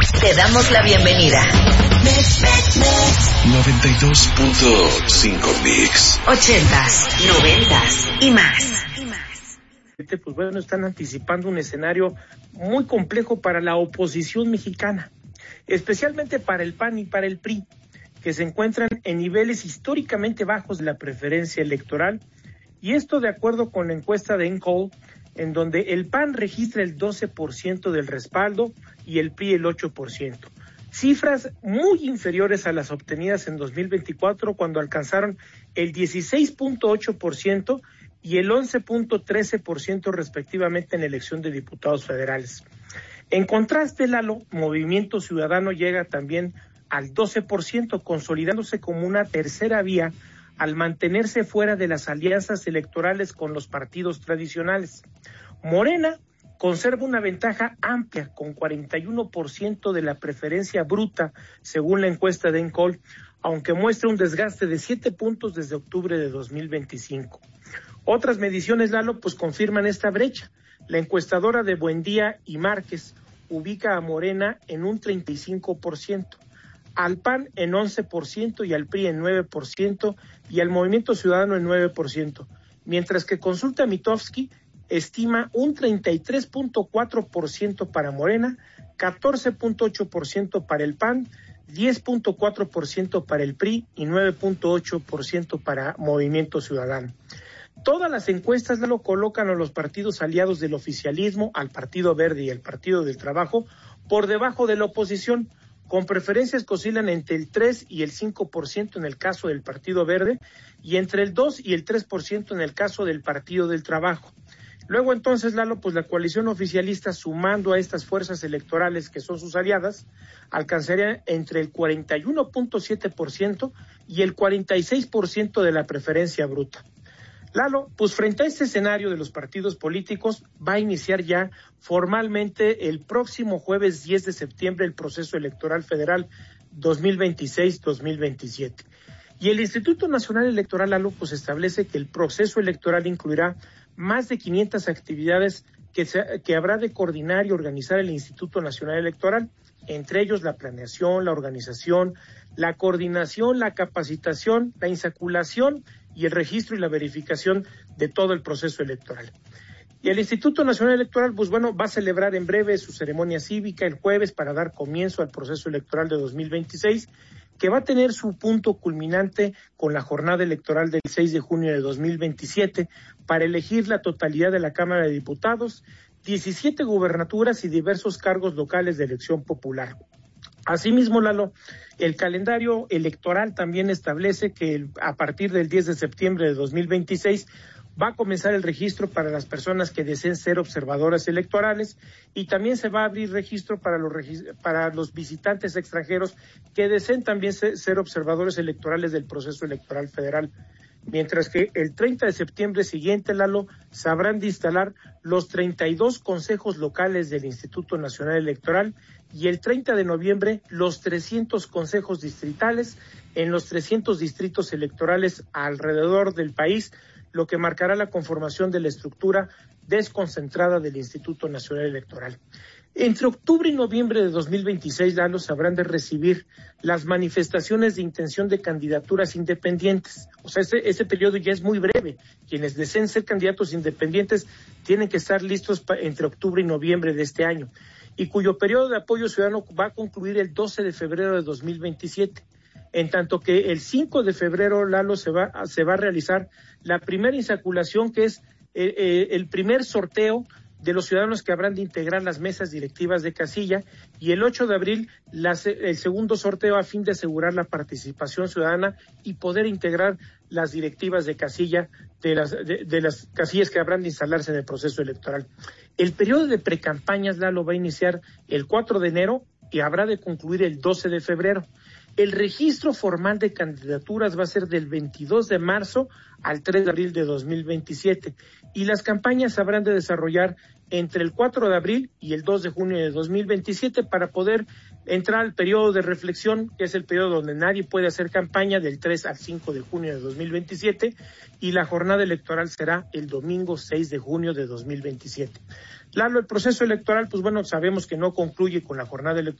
Te damos la bienvenida. 92.5 Mix. 80s, 90s y más. Pues bueno, están anticipando un escenario muy complejo para la oposición mexicana, especialmente para el PAN y para el PRI, que se encuentran en niveles históricamente bajos de la preferencia electoral, y esto de acuerdo con la encuesta de Encol, en donde el PAN registra el 12% del respaldo y el PRI el 8%. Cifras muy inferiores a las obtenidas en 2024, cuando alcanzaron el 16.8% y el 11.13% respectivamente en la elección de diputados federales. En contraste, Lalo, Movimiento Ciudadano llega también al 12%, consolidándose como una tercera vía al mantenerse fuera de las alianzas electorales con los partidos tradicionales. Morena conserva una ventaja amplia con 41% de la preferencia bruta, según la encuesta de Encol, aunque muestra un desgaste de 7 puntos desde octubre de 2025. Otras mediciones, Lalo, pues confirman esta brecha. La encuestadora de Buendía y Márquez ubica a Morena en un 35%, al PAN en 11% y al PRI en 9% y al Movimiento Ciudadano en 9%, mientras que Consulta Mitofsky estima un 33.4% para Morena, 14.8% para el PAN, 10.4% para el PRI y 9.8% para Movimiento Ciudadano. Todas las encuestas lo colocan a los partidos aliados del oficialismo, al Partido Verde y al Partido del Trabajo, por debajo de la oposición, con preferencias que oscilan entre el 3 y el 5% en el caso del Partido Verde y entre el 2 y el 3% en el caso del Partido del Trabajo. Luego entonces, Lalo, pues la coalición oficialista, sumando a estas fuerzas electorales que son sus aliadas, alcanzaría entre el 41.7% y el 46% de la preferencia bruta. Lalo, pues frente a este escenario de los partidos políticos, va a iniciar ya formalmente el próximo jueves 10 de septiembre el proceso electoral federal 2026-2027. Y el Instituto Nacional Electoral, Lalo, pues establece que el proceso electoral incluirá más de 500 actividades que habrá de coordinar y organizar el Instituto Nacional Electoral, entre ellos la planeación, la organización, la coordinación, la capacitación, la insaculación y el registro y la verificación de todo el proceso electoral. Y el Instituto Nacional Electoral, pues bueno, va a celebrar en breve su ceremonia cívica el jueves para dar comienzo al proceso electoral de 2026, que va a tener su punto culminante con la jornada electoral del 6 de junio de 2027 para elegir la totalidad de la Cámara de Diputados, 17 gubernaturas y diversos cargos locales de elección popular. Asimismo, Lalo, el calendario electoral también establece que a partir del 10 de septiembre de 2026 va a comenzar el registro para las personas que deseen ser observadoras electorales y también se va a abrir registro para los visitantes extranjeros que deseen también ser observadores electorales del proceso electoral federal. Mientras que el 30 de septiembre siguiente, Lalo, se habrán de instalar los 32 consejos locales del Instituto Nacional Electoral y el 30 de noviembre los 300 consejos distritales en los 300 distritos electorales alrededor del país, lo que marcará la conformación de la estructura desconcentrada del Instituto Nacional Electoral. Entre octubre y noviembre de 2026, Lalo, se habrán de recibir las manifestaciones de intención de candidaturas independientes. O sea, ese periodo ya es muy breve. Quienes deseen ser candidatos independientes tienen que estar listos entre octubre y noviembre de este año, y cuyo periodo de apoyo ciudadano va a concluir el 12 de febrero de 2027. En tanto que el 5 de febrero, Lalo, se va a realizar la primera insaculación, que es el primer sorteo de los ciudadanos que habrán de integrar las mesas directivas de casilla, y el 8 de abril el segundo sorteo a fin de asegurar la participación ciudadana y poder integrar las directivas de casilla de las casillas que habrán de instalarse en el proceso electoral. El periodo de precampañas, Lalo, va a iniciar el 4 de enero y habrá de concluir el 12 de febrero. El registro formal de candidaturas va a ser del 22 de marzo al 3 de abril de 2027 y las campañas se habrán de desarrollar entre el 4 de abril y el 2 de junio de 2027 para poder entrar al periodo de reflexión, que es el periodo donde nadie puede hacer campaña, del 3 al 5 de junio de 2027, y la jornada electoral será el domingo 6 de junio de 2027. Lalo, el proceso electoral, pues bueno, sabemos que no concluye con la jornada electoral